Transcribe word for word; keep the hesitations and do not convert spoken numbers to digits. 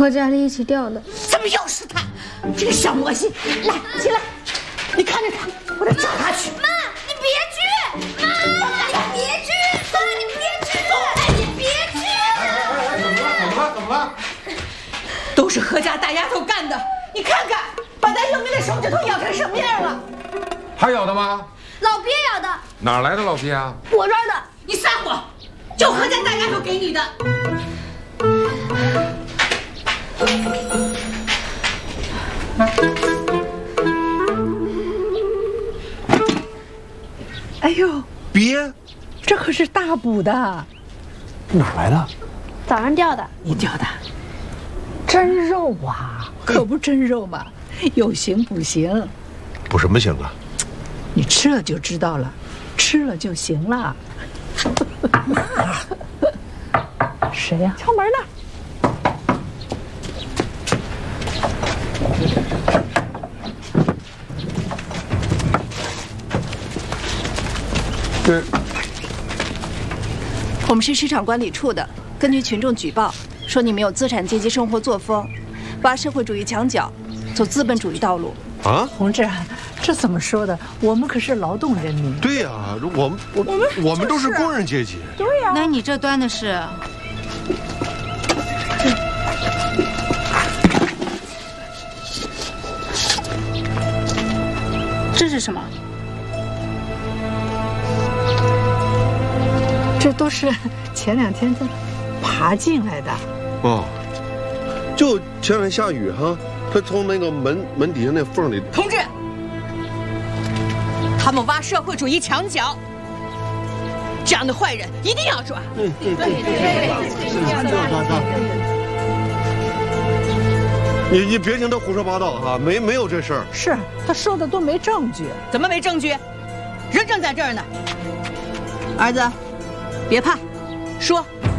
和家里一起掉的。 怎么又是他？这个小魔仙！来，起来，你看着他，我得找他去。 妈，你别去！妈，你别去！妈，你别去！哎，你别去！ 哎，怎么了？怎么了？怎么了？ 都是何家大丫头干的！你看看，把咱幼民的手指头咬成什么样了？ 还有的吗？ 老鳖咬的。 哪来的老鳖啊？ 我这儿的。 你撒谎！就何家大丫头给你的。 哎呦， 鳖， 这可是大补的， 哪来的？ 早上钓的。 你钓的，真肉啊，可不真肉嘛，有形补形。 补什么形啊？ 你吃了就知道了，吃了就行了。谁呀？敲门呢。 对， 我们是市场管理处的，根据群众举报，说你们有资产阶级生活作风，挖社会主义墙角，走资本主义道路。 啊， 同志，这怎么说的？我们可是劳动人民。 对呀、啊，我们我们我们都是工人阶级。 对呀、啊。 那你这端的是？ 这是什么？ 这都是前两天他爬进来的。 哦，就前两天下雨哈，他从那个门门底下那缝里。 同志，他们挖社会主义墙角，这样的坏人一定要抓。 嗯嗯，对对对，抓抓抓！你你别听他胡说八道哈，没没有这事儿。 是他说的都没证据。 怎么没证据？人正在这儿呢。儿子，别怕，说。